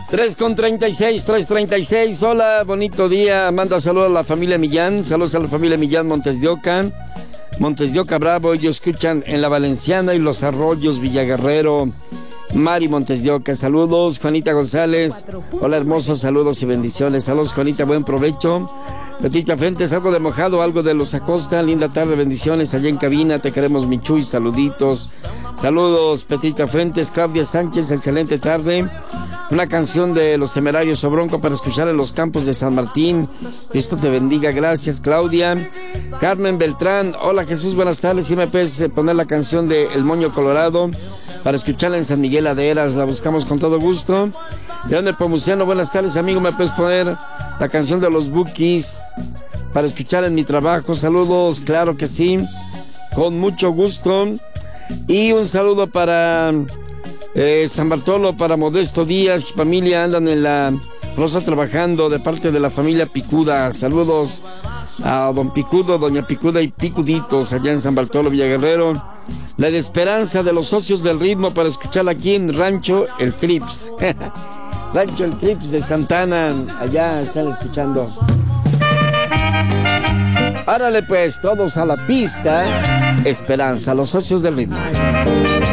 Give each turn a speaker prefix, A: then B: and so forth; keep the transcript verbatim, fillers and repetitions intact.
A: tres con treinta y seis, tres treinta y seis. Hola, bonito día. Manda saludos a la familia Millán. Saludos a la familia Millán Montes de Oca. Montes de Oca Bravo. Ellos escuchan en La Valenciana y Los Arroyos, Villaguerrero. Mari Montes de Oca, saludos. Juanita González, hola hermosos, saludos y bendiciones. Saludos Juanita, buen provecho. Petita Fuentes, algo de mojado, algo de Los Acosta, linda tarde, bendiciones allá en cabina, te queremos Michuy, saluditos. Saludos Petita Fuentes. Claudia Sánchez, excelente tarde. Una canción de Los Temerarios o Bronco para escuchar en los campos de San Martín. Cristo te bendiga, gracias Claudia. Carmen Beltrán, hola Jesús, buenas tardes. Si me puedes poner la canción de El Moño Colorado para escucharla en San Miguel Aderas, la buscamos con todo gusto. León del Pomuciano, buenas tardes amigo, me puedes poner la canción de Los Bukis para escuchar en mi trabajo. Saludos, claro que sí, con mucho gusto. Y un saludo para eh, San Bartolo, para Modesto Díaz, familia, andan en la Rosa trabajando de parte de la familia Picuda. Saludos a don Picudo, doña Picuda y Picuditos allá en San Bartolo, Villaguerrero. La de Esperanza de los Socios del Ritmo para escucharla aquí en Rancho El Trips. Rancho El Trips de Santana, allá están escuchando. Árale pues, todos a la pista. Esperanza, los Socios del Ritmo.